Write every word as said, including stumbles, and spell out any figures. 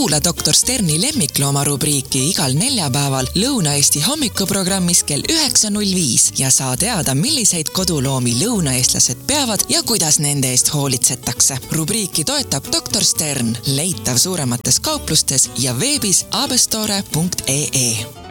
Kuula doktor Sterni lemmiklooma rubriiki igal neljapäeval Lõuna-Eesti hommikuprogrammis kell üheksa null viis ja saa teada, milliseid koduloomi lõunaeestlased peavad ja kuidas nende eest hoolitsetakse. Rubriiki toetab doktor Stern, leitav suuremates kauplustes ja veebis abestore punkt ee.